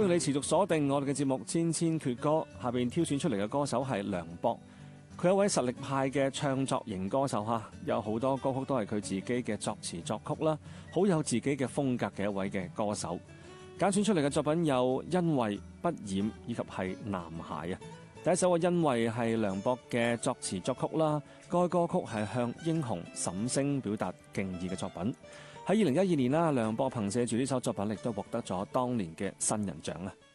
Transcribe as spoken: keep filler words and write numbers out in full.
你持續鎖定我哋嘅節目《千千闕歌》，下邊挑選出嚟嘅歌手係梁博。佢係一位實力派嘅唱作型歌手哈，有好多歌曲都係佢自己嘅作詞作曲啦，好有自己嘅風格嘅一位嘅歌手。揀選出嚟嘅作品有《因為不染》以及係《男孩》啊。第一首嘅《因為》係梁博嘅作詞作曲啦，該歌曲係向英雄沈星表達敬意嘅作品。喺二零一二年啦，梁博憑借住呢首作品亦都獲得咗當年嘅新人獎啊。